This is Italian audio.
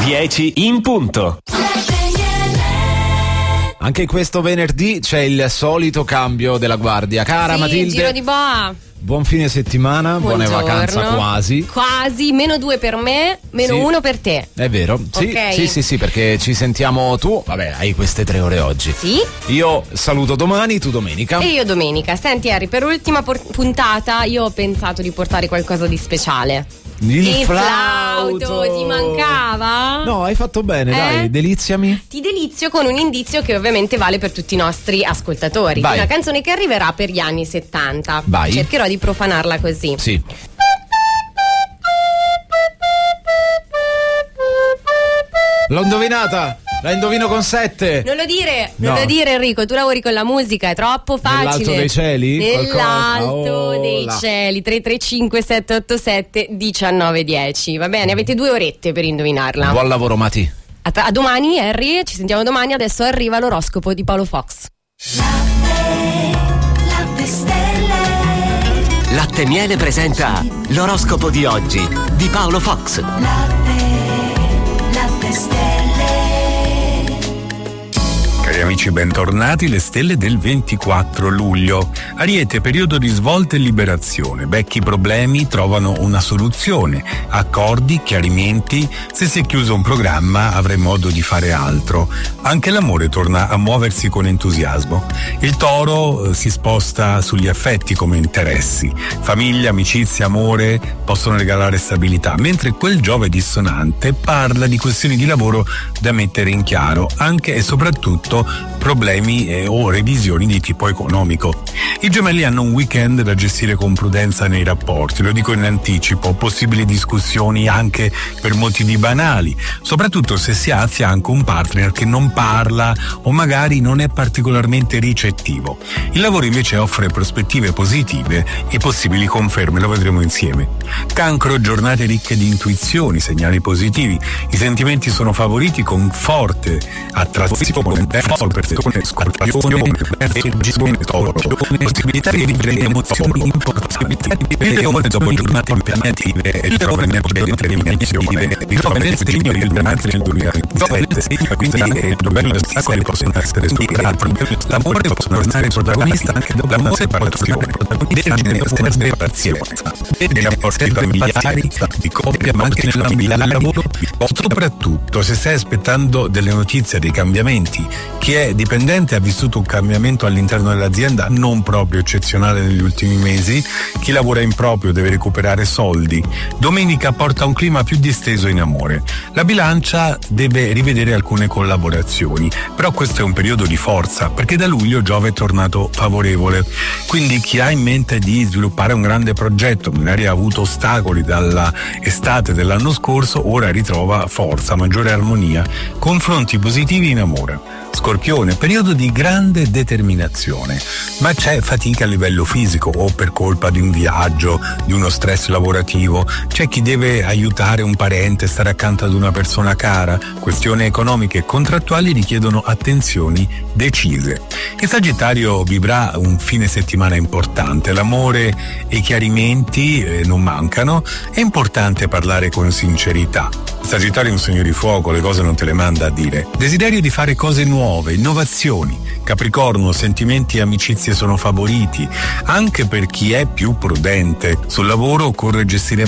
10 in punto. Anche questo venerdì c'è il solito cambio della guardia. Cara Matilde, giro di boa. Buon fine settimana, buone vacanze quasi. Quasi, -2 per me, -1 per te. È vero, sì, Okay. sì, perché ci sentiamo tu, vabbè, hai queste 3 ore oggi. Sì. Io saluto domani, tu domenica. E io domenica. Senti Harry, per l'ultima puntata io ho pensato di portare qualcosa di speciale. Il flauto, ti mancava? No, hai fatto bene, dai, deliziami. Ti delizio con un indizio che ovviamente vale per tutti i nostri ascoltatori. Vai. Una canzone che arriverà per gli anni 70. Vai. Cercherò di profanarla così. Sì. L'ho indovinata! La indovino con 7. Non lo dire, No. non lo dire Enrico, tu lavori con la musica, è troppo facile. Nell'alto dei cieli? Nell'alto dei là. cieli, 335 787 1910. Va bene, avete 2 orette per indovinarla. Buon lavoro, Mati. A domani, Harry, ci sentiamo domani, adesso arriva l'oroscopo di Paolo Fox. Latte Miele presenta l'oroscopo di oggi di Paolo Fox. Cari amici, bentornati. Le stelle del 24 luglio. Ariete, periodo di svolta e liberazione. Vecchi problemi trovano una soluzione. Accordi, chiarimenti. Se si è chiuso un programma avrai modo di fare altro. Anche l'amore torna a muoversi con entusiasmo. Il Toro si sposta sugli affetti come interessi. Famiglia, amicizia, amore possono regalare stabilità, mentre quel Giove dissonante parla di questioni di lavoro da mettere in chiaro, anche e soprattutto problemi o revisioni di tipo economico. I Gemelli hanno un weekend da gestire con prudenza nei rapporti, lo dico in anticipo, possibili discussioni anche per motivi banali, soprattutto se si ha a fianco un partner che non parla o magari non è particolarmente ricettivo. Il lavoro invece offre prospettive positive e possibili conferme, lo vedremo insieme. Cancro, giornate ricche di intuizioni, segnali positivi, i sentimenti sono favoriti con forte attrazione, possibilità di vivere emozioni importanti. Il Leone, dopo giornate impegnative e trova energia di determinazione, ritrova nel segno di alternanza nel 2027, quindi dovendo ostacoli possono essere superati. L'amore possono tornare protagonista anche dopo la separazione, della pazienza, dei rapporti familiari, di coppia, ma anche nell'ambito del lavoro. Soprattutto se stai aspettando delle notizie, dei cambiamenti. Chi è dipendente ha vissuto un cambiamento all'interno dell'azienda non proprio eccezionale negli ultimi mesi. Chi lavora in proprio deve recuperare soldi. Domenica porta un clima più disteso in amore. La bilancia deve rivedere alcune collaborazioni, però questo è un periodo di forza perché da luglio Giove è tornato favorevole. Quindi chi ha in mente di sviluppare un grande progetto, magari ha avuto ostacoli dalla estate dell'anno scorso, ora ritrova forza, maggiore armonia, confronti positivi in amore. Scorpione, periodo di grande determinazione, ma c'è fatica a livello fisico o per colpa di un viaggio, di uno stress lavorativo. C'è chi deve aiutare un parente, stare accanto ad una persona cara. Questioni economiche e contrattuali richiedono attenzioni decise. Il Sagittario vivrà un fine settimana importante. L'amore e i chiarimenti non mancano. È importante parlare con sincerità. Il Sagittario è un segno di fuoco, le cose non te le manda a dire. Desiderio di fare cose nuove, innovazioni. Capricorno, sentimenti e amicizie sono favoriti, anche per chi è più prudente. Sul lavoro occorre gestire